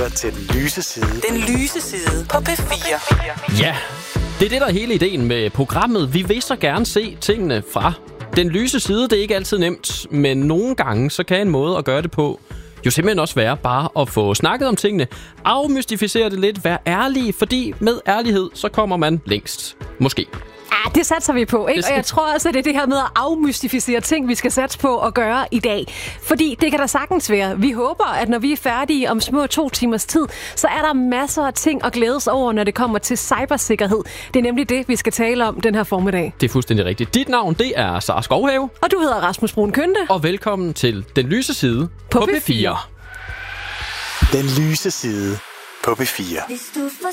lytter til Den Lyse Side. Den Lyse Side på P4. Ja, det er det, der er hele ideen med programmet. Vi vil så gerne se tingene fra den lyse side. Det er ikke altid nemt, men nogle gange så kan en måde at gøre det på jo simpelthen også være bare at få snakket om tingene. Afmystificere det lidt, være ærlig, fordi med ærlighed, så kommer man længst. Måske. Ja, det satser vi på, ikke? Og jeg tror også, at det er det her med at afmystificere ting, vi skal satse på at gøre i dag. Fordi det kan da sagtens være. Vi håber, at når vi er færdige om små 2 timers tid, så er der masser af ting at glædes over, når det kommer til cybersikkerhed. Det er nemlig det, vi skal tale om den her formiddag. Det er fuldstændig rigtigt. Dit navn, det er Sara Skovhave. Og du hedder Rasmus Brun Kønte. Og velkommen til Den Lyse Side på P4. Den Lyse Side på P4. Hvis du